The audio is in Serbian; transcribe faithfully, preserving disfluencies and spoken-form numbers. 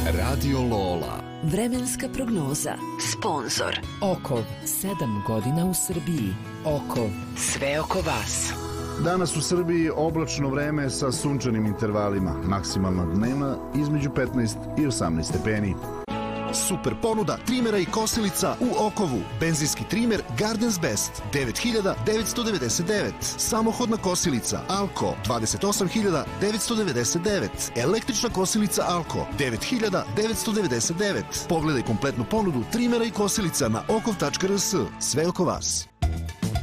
Radio Lola. Vremenska prognoza. Sponzor. Okov. Sedam godina u Srbiji. Okov. Sve oko vas. Danas u Srbiji oblačno vreme sa sunčanim intervalima. Maksimalna dnevna između petnaest i osamnaest stepeni. Super ponuda trimera i kosilica u Okovu. Benzinski trimer Gardens Best devet hiljada devetsto devedeset devet. Samohodna kosilica Alko dvadeset osam hiljada devetsto devedeset devet. Električna kosilica Alko devet hiljada devetsto devedeset devet. Pogledaj kompletnu ponudu trimera i kosilica na okov tačka rs. Sve oko vas.